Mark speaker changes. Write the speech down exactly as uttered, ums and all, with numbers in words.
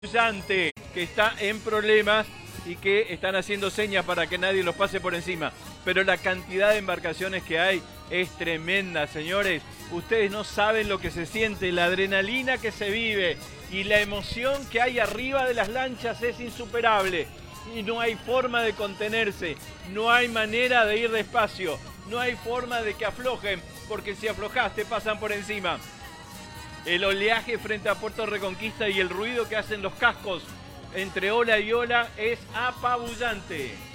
Speaker 1: apabullante, que está en problemas y que están haciendo señas para que nadie los pase por encima. Pero la cantidad de embarcaciones que hay es tremenda, señores. Ustedes no saben lo que se siente, la adrenalina que se vive y la emoción que hay arriba de las lanchas es insuperable. Y no hay forma de contenerse, no hay manera de ir despacio, no hay forma de que aflojen, porque si aflojas te pasan por encima. El oleaje frente a Puerto Reconquista y el ruido que hacen los cascos entre ola y ola es apabullante.